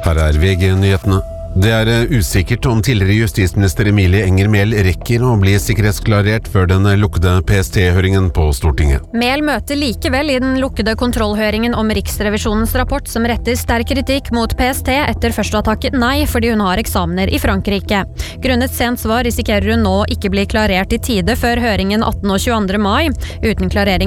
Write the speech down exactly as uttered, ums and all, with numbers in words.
Her er V G-nyhetene. Det er usikkert om tidligere justisminister Emilie Enger Mehl rekker å bli sikkerhetsklarert før den lukkede P S T-høringen på Stortinget. Mehl møter likevel i den lukkede kontrollhøringen om Riksrevisjonens rapport som retter sterk kritikk mot P S T etter først å ha takket nei fordi hun har eksamener i Frankrike. Grunnet sent svar risikerer hun nå ikke bli klarert i tide før høringen attende og tjueandre mai. Uten klarering